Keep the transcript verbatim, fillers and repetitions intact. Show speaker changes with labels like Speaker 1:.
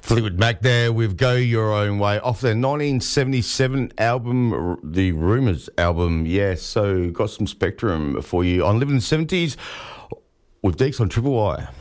Speaker 1: Fleetwood Mac there with Go Your Own Way off their nineteen seventy-seven album, the Rumours album. Yeah, so got some Spectrum for you on Living in the seventies with Deeks on Triple Y.